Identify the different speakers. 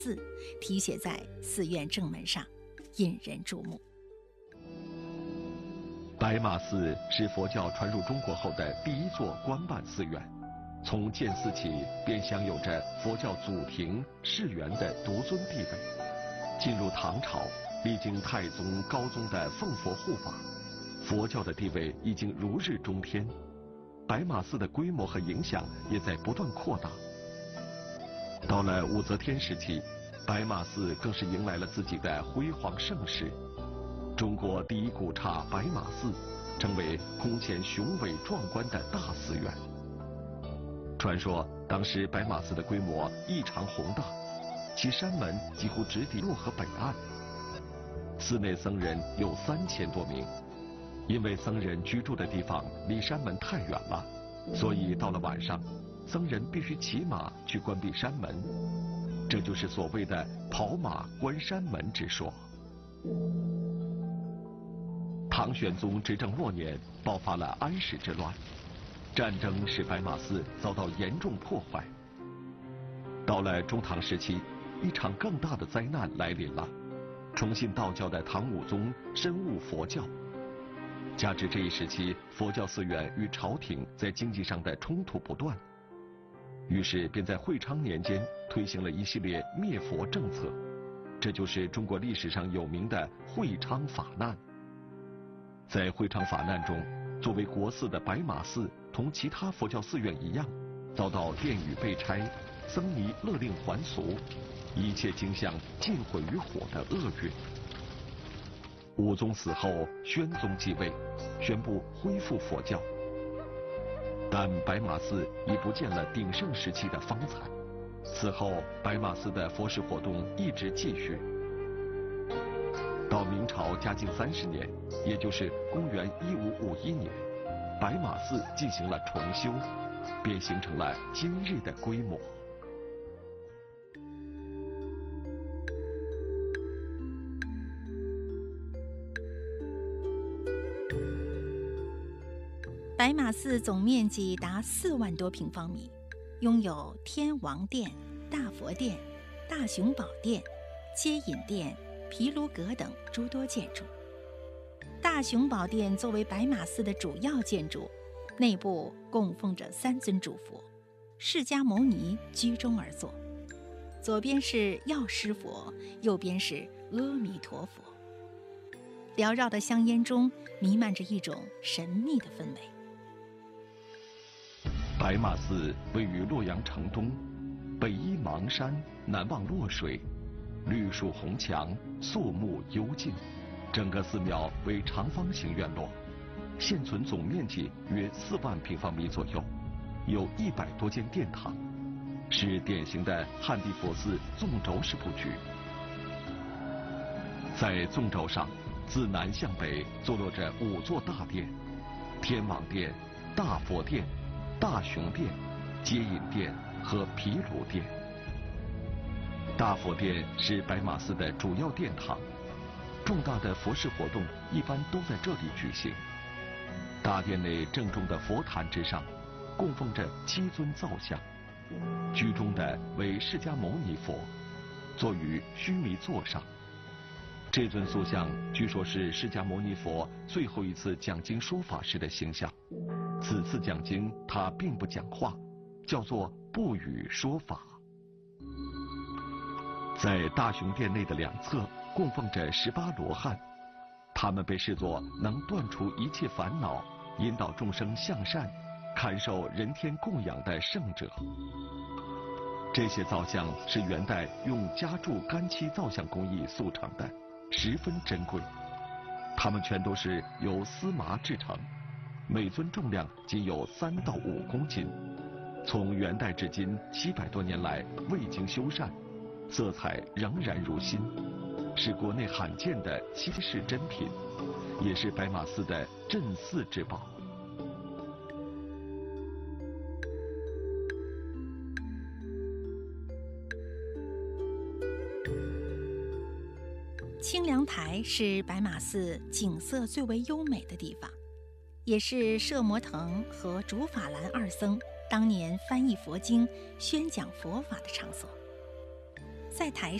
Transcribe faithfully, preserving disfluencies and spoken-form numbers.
Speaker 1: 字题写在寺院正门上，引人注目。
Speaker 2: 白马寺是佛教传入中国后的第一座官办寺院，从建寺起便享有着佛教祖庭释源的独尊地位。进入唐朝，历经太宗、高宗的奉佛护法，佛教的地位已经如日中天，白马寺的规模和影响也在不断扩大。到了武则天时期，白马寺更是迎来了自己的辉煌盛世。中国第一古刹白马寺成为空前雄伟壮观的大寺院。传说当时白马寺的规模异常宏大，其山门几乎直抵洛河北岸，寺内僧人有三千多名。因为僧人居住的地方离山门太远了，所以到了晚上，僧人必须骑马去关闭山门，这就是所谓的跑马关山门之说。唐玄宗执政末年，爆发了安史之乱，战争使白马寺遭到严重破坏。到了中唐时期，一场更大的灾难来临了。崇信道教的唐武宗深恶佛教，加之这一时期佛教寺院与朝廷在经济上的冲突不断，于是便在会昌年间推行了一系列灭佛政策，这就是中国历史上有名的会昌法难。在会昌法难中，作为国寺的白马寺同其他佛教寺院一样，遭到殿宇被拆、僧尼勒令还俗，一切景象尽毁于火的厄运。武宗死后，宣宗继位，宣布恢复佛教，但白马寺已不见了鼎盛时期的风采。此后，白马寺的佛事活动一直继续。到明朝嘉靖三十年，也就是公元一五五一年，白马寺进行了重修，便形成了今日的规模。
Speaker 1: 白马寺总面积达四万多平方米，拥有天王殿、大佛殿、大雄宝殿、接引殿、毗卢阁等诸多建筑。大雄宝殿作为白马寺的主要建筑，内部供奉着三尊主佛，释迦牟尼居中而坐，左边是药师佛，右边是阿弥陀佛。缭绕的香烟中弥漫着一种神秘的氛围。
Speaker 2: 白马寺位于洛阳城东，北依邙山，南望洛水，绿树红墙，肃穆幽静。整个寺庙为长方形院落，现存总面积约四万平方米左右，有一百多间殿堂，是典型的汉地佛寺纵轴式布局。在纵轴上，自南向北坐落着五座大殿：天王殿、大佛殿、大雄殿、接引殿和毗卢殿。大佛殿是白马寺的主要殿堂，重大的佛事活动一般都在这里举行。大殿内正中的佛坛之上，供奉着七尊造像，居中的为释迦牟尼佛，坐于须弥座上。这尊塑像据说是释迦牟尼佛最后一次讲经说法时的形象。此次讲经他并不讲话，叫做不语说法。在大雄殿内的两侧供奉着十八罗汉，他们被视作能断除一切烦恼、引导众生向善、堪受人天供养的圣者。这些造像是元代用夹铸干漆造像工艺塑成的，十分珍贵。它们全都是由丝麻制成，每尊重量仅有三到五公斤。从元代至今七百多年来未经修缮，色彩仍然如新，是国内罕见的稀世珍品，也是白马寺的镇寺之宝。
Speaker 1: 清凉台是白马寺景色最为优美的地方，也是摄摩腾和竺法兰二僧当年翻译佛经、宣讲佛法的场所。 在台